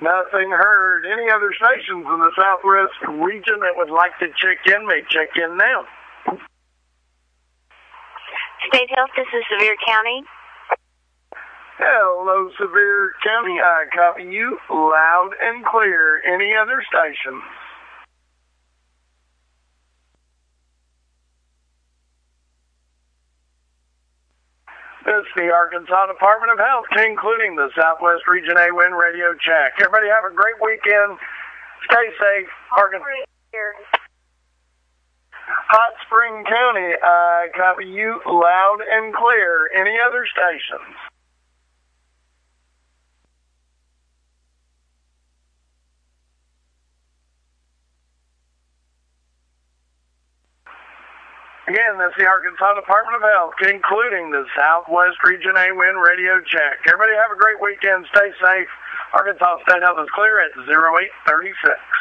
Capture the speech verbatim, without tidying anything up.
Nothing heard. Any other stations in the Southwest region that would like to check in may check in now. State Health, this is Sevier County. Hello, Sevier County. I copy you loud and clear. Any other stations? This is the Arkansas Department of Health, including the Southwest Region A W I N radio check. Everybody have a great weekend. Stay safe. Arkansas. Hot Spring County, I copy you loud and clear. Any other stations? Again, that's the Arkansas Department of Health, including the Southwest Region A W I N radio check. Everybody have a great weekend. Stay safe. Arkansas State Health is clear at zero eight thirty-six.